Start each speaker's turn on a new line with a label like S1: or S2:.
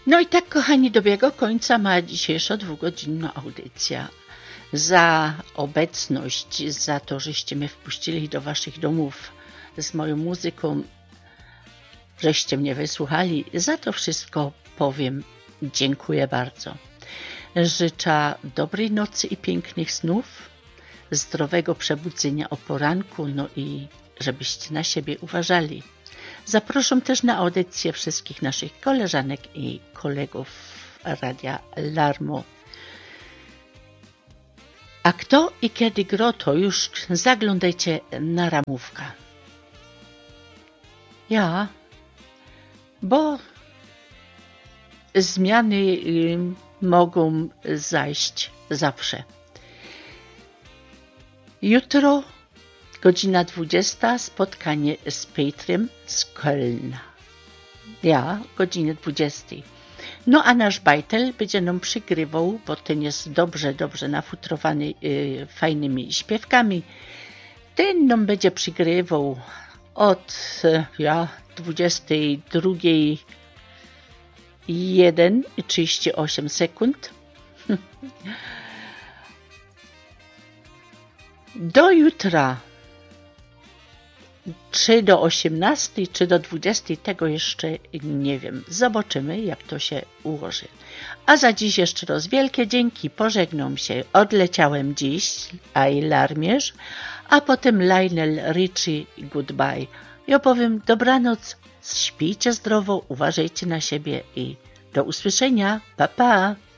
S1: No i tak, kochani, dobiega końca ma dzisiejsza dwugodzinna audycja. Za obecność, za to, żeście mnie wpuścili do waszych domów z moją muzyką, żeście mnie wysłuchali. Za to wszystko powiem dziękuję bardzo. Życzę dobrej nocy i pięknych snów, zdrowego przebudzenia o poranku, no i żebyście na siebie uważali. Zapraszam też na audycję wszystkich naszych koleżanek i kolegów Radia Larmo. A kto i kiedy gro, to już zaglądajcie na ramówkę. Ja, bo zmiany mogą zajść zawsze. Jutro godzina 20, spotkanie z Pietrem z Kölna. Ja, godzinie 20. No a nasz bajtel będzie nam przygrywał, bo ten jest dobrze nafutrowany fajnymi śpiewkami. Ten nam będzie przygrywał od 22:01:38 sekund. Do jutra. Czy do 18, czy do 20, tego jeszcze nie wiem. Zobaczymy, jak to się ułoży. A za dziś jeszcze raz wielkie dzięki. Pożegnam się. Odleciałem dziś, a i Larmierz, a potem Lionel Richie goodbye. Ja powiem dobranoc, śpijcie zdrowo, uważajcie na siebie i do usłyszenia. Pa, pa!